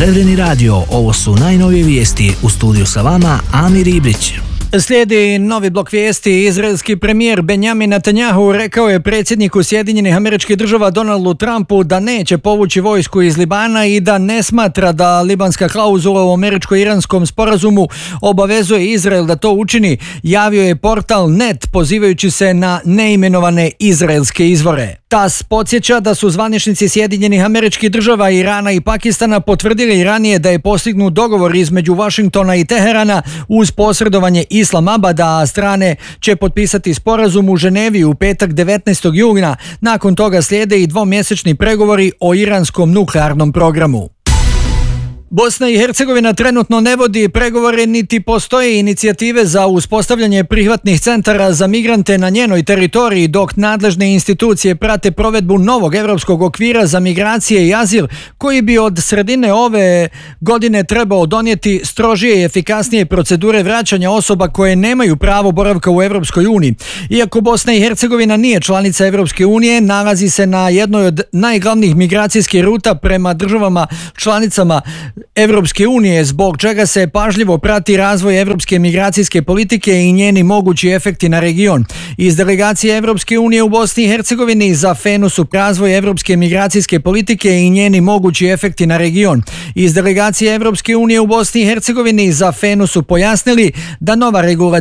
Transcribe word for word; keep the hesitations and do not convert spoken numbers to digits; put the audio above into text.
Veveni radio, ovo su najnovije vijesti. U studiju sa vama Amir Ibrić. Slijedi novi blok vijesti. Izraelski premijer Benjamin Netanjahu rekao je predsjedniku Sjedinjenih Američkih Država Donaldu Trumpu da neće povući vojsku iz Libana i da ne smatra da libanska klauzula u američko-iranskom sporazumu obavezuje Izrael da to učini, javio je portal Net pozivajući se na neimenovane izraelske izvore. TAS podsjeća da su zvaničnici Sjedinjenih Američkih Država, Irana i Pakistana potvrdili ranije da je postignut dogovor između Washingtona i Teherana uz posredovanje Islamabada, a strane će potpisati sporazum u Ženevi u petak devetnaestog juna. Nakon toga slijede i dvomjesečni pregovori o iranskom nuklearnom programu. Bosna i Hercegovina trenutno ne vodi pregovore niti postoje inicijative za uspostavljanje prihvatnih centara za migrante na njenoj teritoriji, dok nadležne institucije prate provedbu novog europskog okvira za migracije i azil koji bi od sredine ove godine trebao donijeti strožije i efikasnije procedure vraćanja osoba koje nemaju pravo boravka u Europskoj uniji. Iako Bosna i Hercegovina nije članica Europske unije, nalazi se na jednoj od najglavnijih migracijskih ruta prema državama članicama Europske unije, zbog čega se pažljivo prati razvoj europske migracijske politike i njeni mogući efekti na region. Iz delegacije Europske unije u Bosni i Hercegovini za FENU su razvoj europske migracijske politike i njeni mogući efekti na region. Iz delegacije Europske unije u Bosni i Hercegovini za FENU su pojasnili da nova regulativa